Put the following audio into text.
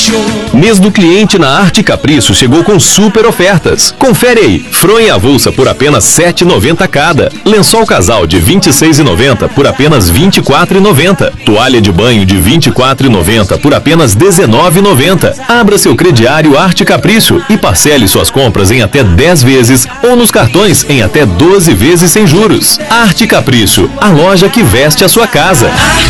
Capricho. Mês do cliente na Arte Capricho chegou com super ofertas. Confere aí. Fronha avulsa por apenas R$ 7,90 cada. Lençol casal de R$ 26,90 por apenas R$ 24,90. Toalha de banho de R$ 24,90 por apenas R$ 19,90. Abra seu crediário Arte Capricho e parcele suas compras em até 10 vezes ou nos cartões em até 12 vezes sem juros. Arte Capricho, a loja que veste a sua casa.